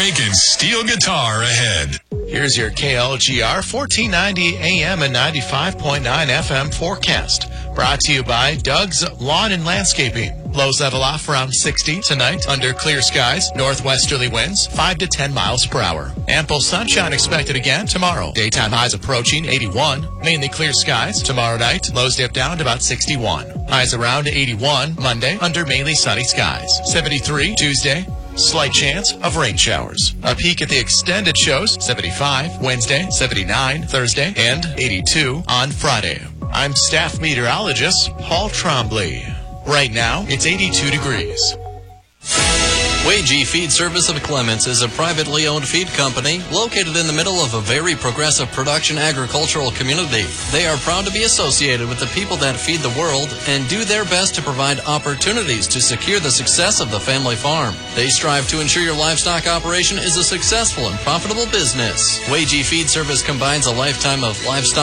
and steel guitar ahead. Here's your KLGR 1490 AM and 95.9 FM forecast. Brought to you by Doug's Lawn and Landscaping. Lows level off around 60 tonight under clear skies. Northwesterly winds 5 to 10 miles per hour. Ample sunshine expected again tomorrow. Daytime highs approaching 81. Mainly clear skies. Tomorrow night, lows dip down to about 61. Highs around 81 Monday under mainly sunny skies. 73 Tuesday. Slight chance of rain showers. A peek at the extended shows, 75 Wednesday, 79 Thursday, and 82 on Friday. I'm staff meteorologist Paul Trombley. Right now, it's 82 degrees. Wagee Feed Service of Clements is a privately owned feed company located in the middle of a very progressive production agricultural community. They are proud to be associated with the people that feed the world and do their best to provide opportunities to secure the success of the family farm. They strive to ensure your livestock operation is a successful and profitable business. Wagee Feed Service combines a lifetime of livestock